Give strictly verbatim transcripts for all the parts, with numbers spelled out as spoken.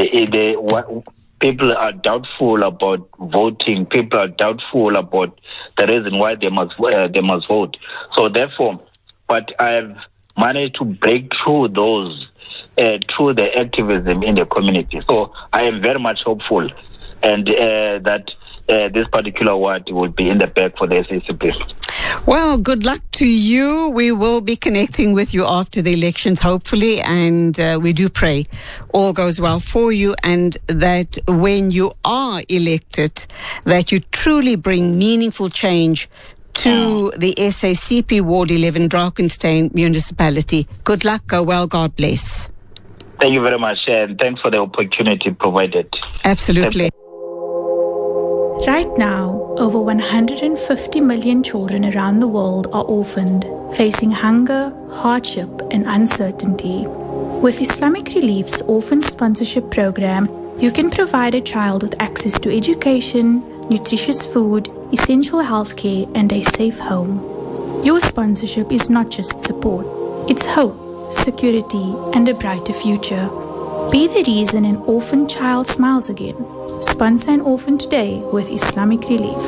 the, the what, people are doubtful about voting. People are doubtful about the reason why they must uh, they must vote. So therefore, but I've managed to break through those uh, through the activism in the community. So I am very much hopeful, and uh, that uh, this particular word will be in the bag for the S A C P. Well, good luck to you. We will be connecting with you after the elections, hopefully, and uh, we do pray all goes well for you, and that when you are elected, that you truly bring meaningful change to the S A C P Ward eleven Drakenstein municipality. Good luck, go well, God bless. Thank you very much, and thanks for the opportunity provided. Absolutely. Right now, over one hundred fifty million children around the world are orphaned, facing hunger, hardship, and uncertainty. With Islamic Relief's Orphan Sponsorship Program, you can provide a child with access to education, nutritious food, essential healthcare, and a safe home. Your sponsorship is not just support, it's hope, security, and a brighter future. Be the reason an orphan child smiles again. Sponsor an orphan today with Islamic Relief.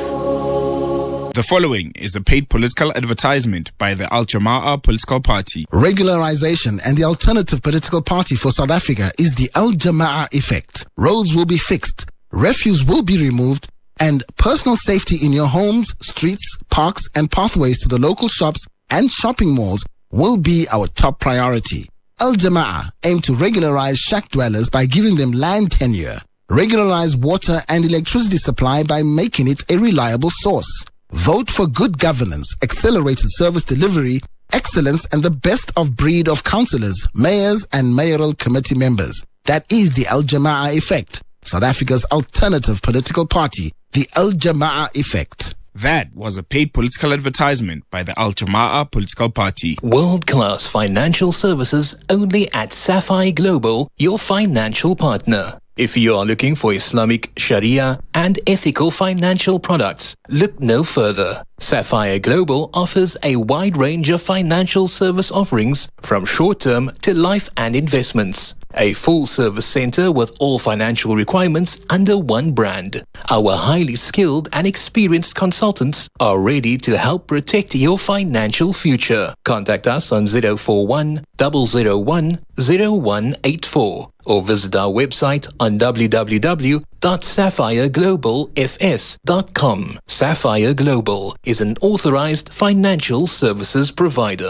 The following is a paid political advertisement by the Al Jama'ah political party. Regularization and the alternative political party for South Africa is the Al Jama'ah effect. Roads will be fixed, refuse will be removed, and personal safety in your homes, streets, parks, and pathways to the local shops and shopping malls will be our top priority. Al Jama'ah aim to regularize shack dwellers by giving them land tenure. Regularize water and electricity supply by making it a reliable source. Vote for good governance, accelerated service delivery, excellence, and the best of breed of councillors, mayors, and mayoral committee members. That is the Al Jama'ah effect, South Africa's alternative political party, the Al Jama'ah effect. That was a paid political advertisement by the Al Jama'ah political party. World-class financial services only at Sapphire Global, your financial partner. If you are looking for Islamic Sharia and ethical financial products, look no further. Sapphire Global offers a wide range of financial service offerings from short-term to life and investments. A full-service center with all financial requirements under one brand. Our highly skilled and experienced consultants are ready to help protect your financial future. Contact us on zero four one, zero zero one, zero one eight four or visit our website on w w w dot sapphire global f s dot com. Sapphire Global is an authorized financial services provider.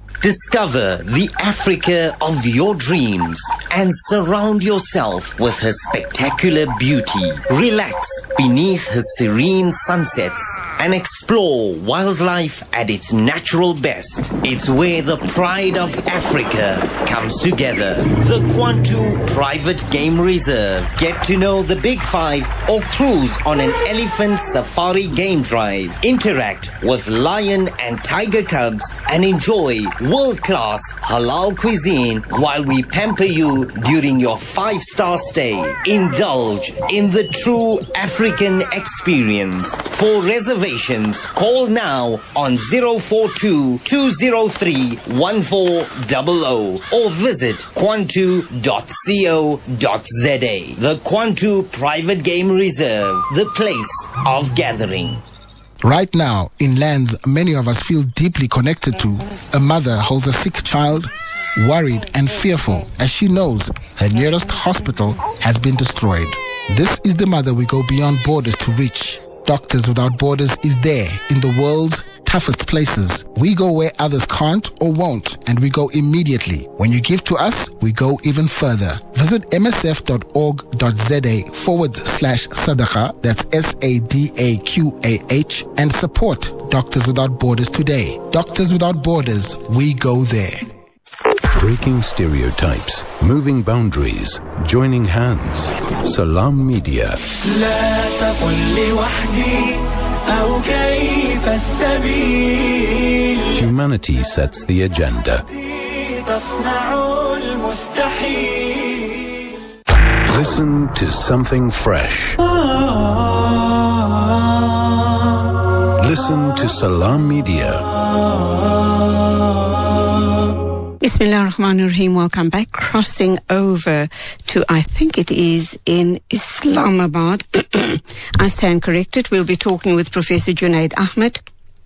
Discover the Africa of your dreams and surround yourself with her spectacular beauty. Relax beneath her serene sunsets and explore wildlife at its natural best. It's where the pride of Africa comes together. The Kwantu Private Game Reserve. Get to know the Big Five or cruise on an elephant safari game drive. Interact with lion and tiger cubs and enjoy world-class halal cuisine while we pamper you during your five-star stay. Indulge in the true African experience. For reservations, call now on zero four two, two zero three, one four zero zero or visit kwantu dot co dot za. The Kwantu Private Game Reserve, the place of gathering. Right now, in lands many of us feel deeply connected to, a mother holds a sick child, worried and fearful as she knows her nearest hospital has been destroyed. This is the mother we go beyond borders to reach. Doctors Without Borders is there in the world's toughest places. We go where others can't or won't, and we go immediately. When you give to us, we go even further. Visit msf.org.za forward slash sadaqah, that's S A D A Q A H, and support Doctors Without Borders today. Doctors Without Borders, we go there. Breaking stereotypes, moving boundaries, joining hands. Salam Media. Humanity sets the agenda. Listen to something fresh. Listen to Salam Media. Bismillah ar-Rahman ar-Rahim. Welcome back. Crossing over to, I think it is in Islamabad. I stand corrected. We'll be talking with Professor Junaid Ahmed,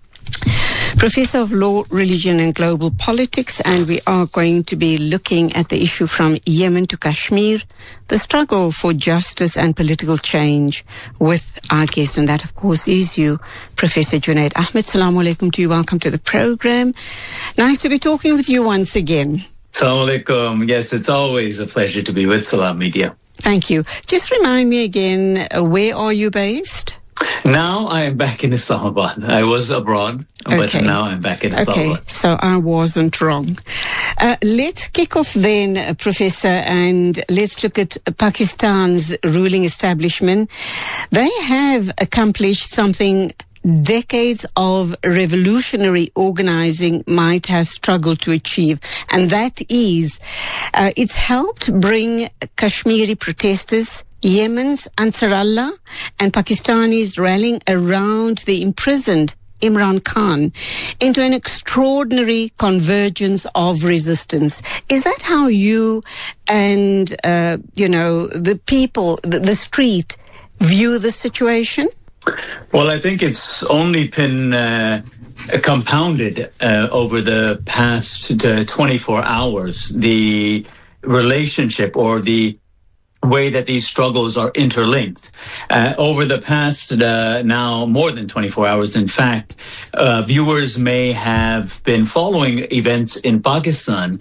Professor of Law, Religion and Global Politics, and we are going to be looking at the issue from Yemen to Kashmir, the struggle for justice and political change, with our guest, and that, of course, is you, Professor Junaid Ahmed. Assalamu alaikum to you. Welcome to the program. Nice to be talking with you once again. Assalamu alaikum. Yes, it's always a pleasure to be with Salam Media. Thank you. Just remind me again, uh, where are you based? Now I am back in Islamabad. I was abroad, but okay. Now I'm back in Islamabad. Okay, so I wasn't wrong. Uh, let's kick off then, uh, Professor, and let's look at Pakistan's ruling establishment. They have accomplished something decades of revolutionary organizing might have struggled to achieve, and that is uh, it's helped bring Kashmiri protesters, Yemen's Ansar Allah, and Pakistanis rallying around the imprisoned Imran Khan into an extraordinary convergence of resistance. Is that how you and, uh, you know, the people, the, the street view the situation? Well, I think it's only been uh, compounded uh, over the past uh, twenty-four hours, the relationship or the way that these struggles are interlinked. Uh, over the past uh, now more than twenty-four hours, in fact, uh, viewers may have been following events in Pakistan.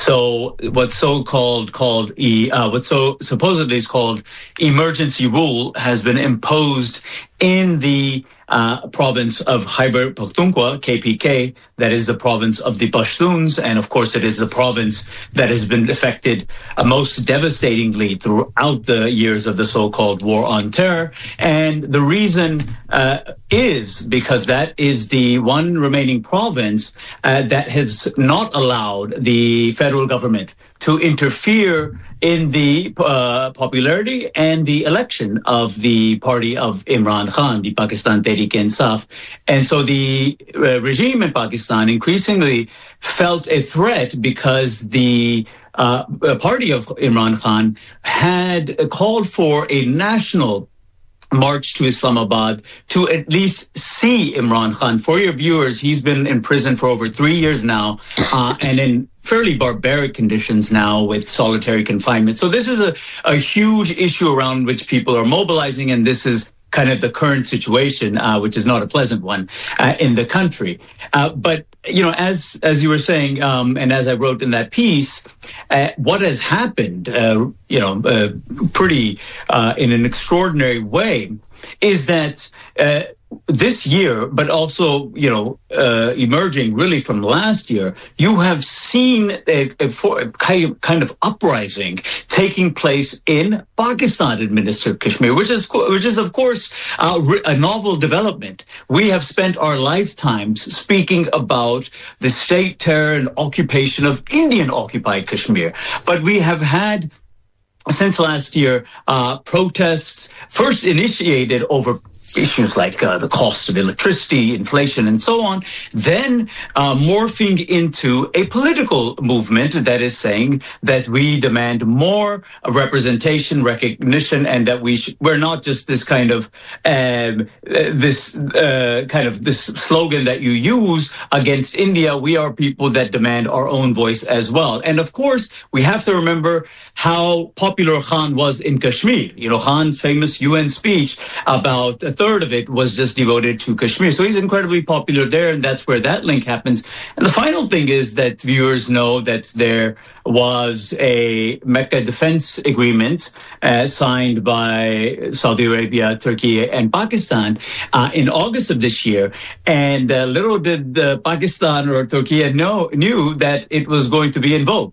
So what's so-called called e, uh, what's so supposedly is called emergency rule has been imposed in the Uh, province of Khyber Pakhtunkhwa, K P K, that is the province of the Pashtuns, and of course it is the province that has been affected uh, most devastatingly throughout the years of the so-called war on terror. And the reason uh, is because that is the one remaining province uh, that has not allowed the federal government to interfere in the uh, popularity and the election of the party of Imran Khan, the Pakistan Tehreek-e-Insaf. And so the uh, regime in Pakistan increasingly felt a threat because the uh, party of Imran Khan had called for a national march to Islamabad to at least see Imran Khan. For your viewers, he's been in prison for over three years now, uh, and in fairly barbaric conditions now with solitary confinement. So this is a, a huge issue around which people are mobilizing, and this is kind of the current situation, uh, which is not a pleasant one uh, in the country. Uh, but, you know, as as you were saying, um, and as I wrote in that piece, uh, what has happened, uh, you know, uh, pretty uh, in an extraordinary way is that uh, this year, but also, you know, uh, emerging really from last year, you have seen a, a, a kind of uprising taking place in Pakistan-administered Kashmir, which is, which is of course, uh, a novel development. We have spent our lifetimes speaking about the state terror and occupation of Indian-occupied Kashmir, but we have had since last year uh, protests first initiated over issues like uh, the cost of electricity, inflation, and so on, then uh, morphing into a political movement that is saying that we demand more representation, recognition, and that we sh- we're not just this kind of um, uh, this uh, kind of this slogan that you use against India. We are people that demand our own voice as well. And of course, we have to remember how popular Khan was in Kashmir. You know, Khan's famous U N speech, about a third of it was just devoted to Kashmir. So he's incredibly popular there, and that's where that link happens. And the final thing is that viewers know that there was a Mecca defense agreement uh, signed by Saudi Arabia, Turkey, and Pakistan uh, in August of this year. And uh, little did uh, Pakistan or Turkey know knew that it was going to be invoked.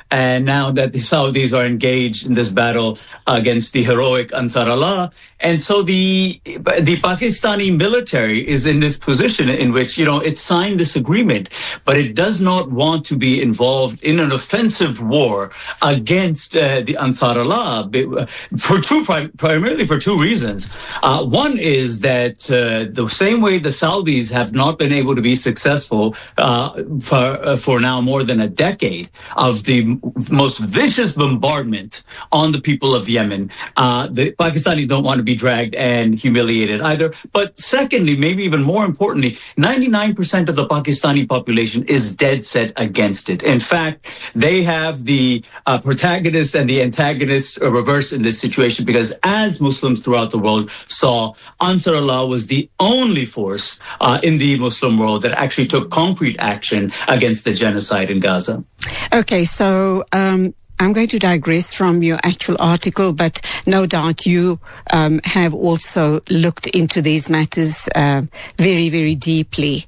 and now that the Saudis are engaged in this battle against the heroic Ansar Allah. And so the the Pakistani military is in this position in which, you know, it signed this agreement, but it does not want to be involved in an offensive war against uh, the Ansar Allah for two, prim- primarily for two reasons. Uh, one is that uh, the same way the Saudis have not been able to be successful uh, for, uh, for now more than a decade of the m- most vicious bombardment on the people of Yemen, uh, the Pakistanis don't want to be dragged and humiliated either. But secondly, maybe even more importantly, ninety-nine percent of the Pakistani population is dead set against it. In fact, they have the uh, protagonists and the antagonists uh, reversed in this situation, because as Muslims throughout the world saw, Ansar Allah was the only force uh, in the Muslim world that actually took concrete action against the genocide in Gaza. Okay, so um, I'm going to digress from your actual article, but no doubt you um, have also looked into these matters uh, very, very deeply.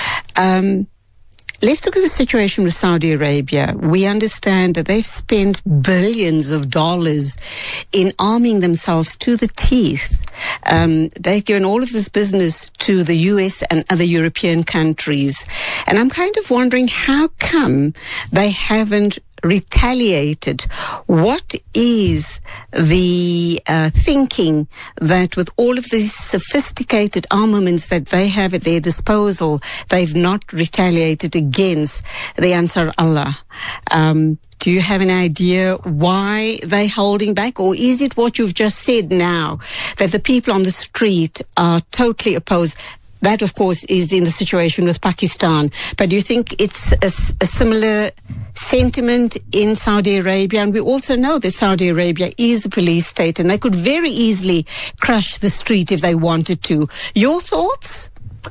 Um, Let's look at the situation with Saudi Arabia. We understand that they've spent billions of dollars in arming themselves to the teeth. Um, they've given all of this business to the U S and other European countries. And I'm kind of wondering, how come they haven't retaliated? What is the uh, thinking that with all of these sophisticated armaments that they have at their disposal, they've not retaliated against the Ansar Allah? Um, do you have an idea why they're holding back? Or is it what you've just said now, that the people on the street are totally opposed? That, of course, is in the situation with Pakistan. But do you think it's a, a similar sentiment in Saudi Arabia? And we also know that Saudi Arabia is a police state, and they could very easily crush the street if they wanted to. Your thoughts?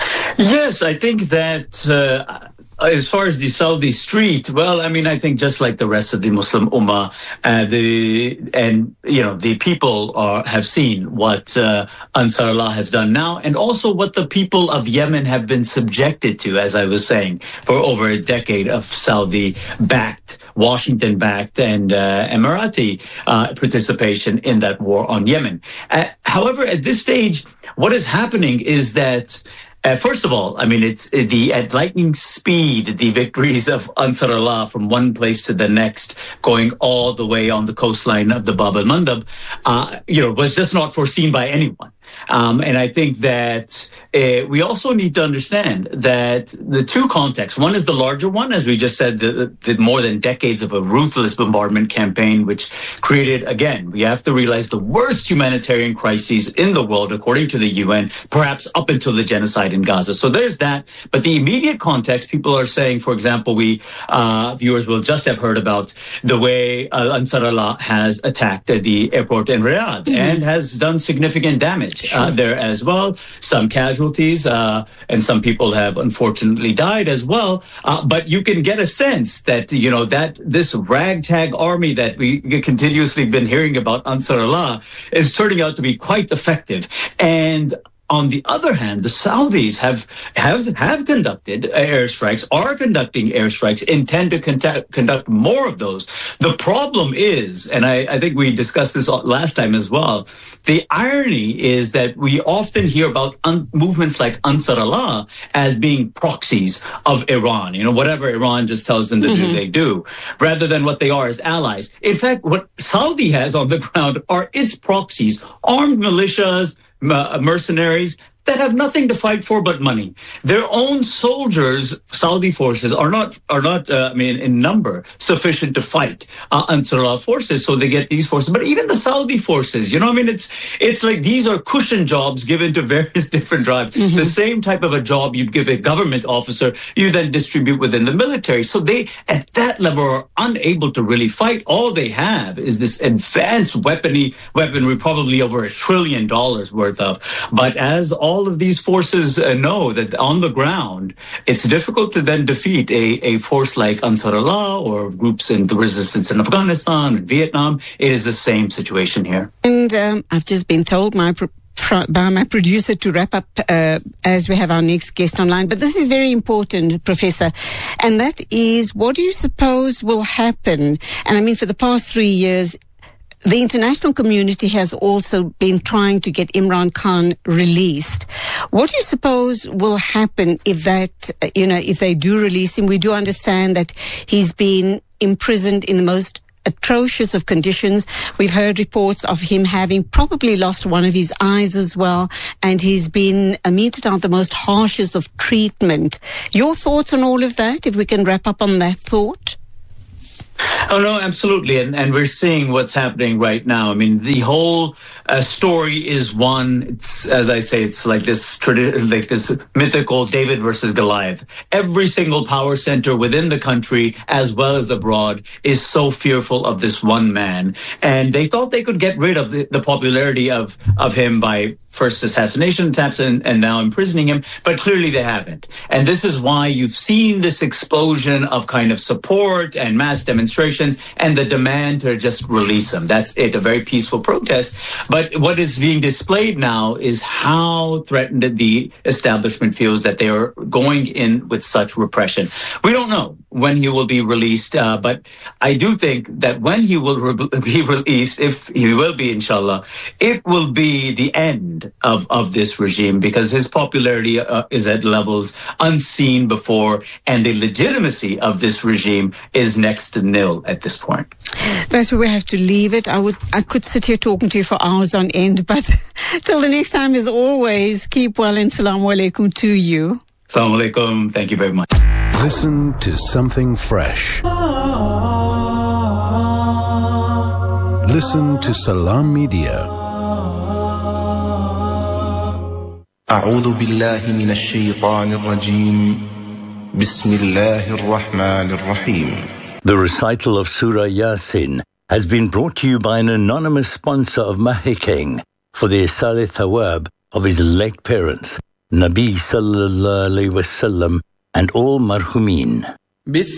Yes, I think that uh, as far as the Saudi street, well, I mean, I think just like the rest of the Muslim Ummah, uh, the and you know the people are, have seen what uh, Ansar Allah has done now, and also what the people of Yemen have been subjected to, as I was saying, for over a decade of Saudi-backed, Washington-backed, and uh, Emirati uh, participation in that war on Yemen. Uh, however, at this stage, what is happening is that, Uh, first of all, I mean, it's uh, the at lightning speed, the victories of Ansar Allah from one place to the next, going all the way on the coastline of the Bab al-Mandab, uh, you know, was just not foreseen by anyone. Um, and I think that uh, we also need to understand that the two contexts, one is the larger one, as we just said, the, the more than decades of a ruthless bombardment campaign, which created, again, we have to realize the worst humanitarian crises in the world, according to the U N, perhaps up until the genocide in Gaza. So there's that. But the immediate context, people are saying, for example, we uh, viewers will just have heard about the way uh, Ansar Allah has attacked uh, the airport in Riyadh mm-hmm. and has done significant damage. Uh, there as well, some casualties, uh, and some people have unfortunately died as well. Uh, but you can get a sense that, you know, that this ragtag army that we continuously been hearing about, Ansar Allah, is turning out to be quite effective. And on the other hand, the Saudis have have have conducted airstrikes, are conducting airstrikes, intend to conduct, conduct more of those. The problem is, and I, I think we discussed this last time as well, the irony is that we often hear about un- movements like Ansar Allah as being proxies of Iran. You know, whatever Iran just tells them to mm-hmm. do, they do, rather than what they are as allies. In fact, what Saudi has on the ground are its proxies, armed militias, mercenaries that have nothing to fight for but money. Their own soldiers, Saudi forces, are not are not uh, I mean in number sufficient to fight uh, Ansar Allah forces, so they get these forces. But even the Saudi forces, you know, I mean, it's it's like these are cushion jobs given to various different tribes. Mm-hmm. The same type of a job you'd give a government officer, you then distribute within the military. So they, at that level, are unable to really fight. All they have is this advanced weaponry, weaponry, probably over a trillion dollars worth of. But as all All of these forces uh, know that on the ground, it's difficult to then defeat a, a force like Ansar Allah or groups in the resistance in Afghanistan and Vietnam. It is the same situation here. And um, I've just been told my pr- by my producer to wrap up uh, as we have our next guest online. But this is very important, Professor, and that is, what do you suppose will happen? And I mean, for the past three years, the international community has also been trying to get Imran Khan released. What do you suppose will happen if that, you know, if they do release him? We do understand that he's been imprisoned in the most atrocious of conditions. We've heard reports of him having probably lost one of his eyes as well, and he's been meted out the most harshest of treatment. Your thoughts on all of that, if we can wrap up on that thought? Oh, no, absolutely. And, and we're seeing what's happening right now. I mean, the whole uh, story is one, it's, as I say, it's like this tradi- like this mythical David versus Goliath. Every single power center within the country, as well as abroad, is so fearful of this one man. And they thought they could get rid of the, the popularity of, of him by first assassination attempts and, and now imprisoning him, but clearly they haven't. And this is why you've seen this explosion of kind of support and mass demonstrations and the demand to just release him. That's it, a very peaceful protest. But what is being displayed now is how threatened the establishment feels that they are going in with such repression. We don't know when he will be released, uh, but I do think that when he will re- be released, if he will be, inshallah, it will be the end of, of this regime, because his popularity uh, is at levels unseen before, and the legitimacy of this regime is next to nil at this point. That's where we have to leave it. I would, I could sit here talking to you for hours on end, but till the next time, as always, keep well and Assalamu alaikum to you. Assalamu alaikum. Thank you very much. Listen to something fresh. Listen to Salam Media. أعوذ بالله من الشيطان الرجيم بسم الله الرحمن الرحيم. The recital of Surah Yasin has been brought to you by an anonymous sponsor of Mahikeng for the Isal Thawab of his late parents, Nabi Sallallahu Alaihi Wasallam, and all marhumin.